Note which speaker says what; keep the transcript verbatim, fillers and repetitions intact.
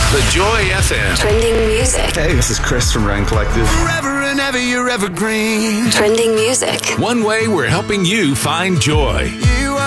Speaker 1: The Joy F M.
Speaker 2: Trending music.
Speaker 3: Hey, this is Chris from Ryan Collective.
Speaker 4: Forever and ever, you're evergreen.
Speaker 2: Trending music.
Speaker 1: One way we're helping you find joy.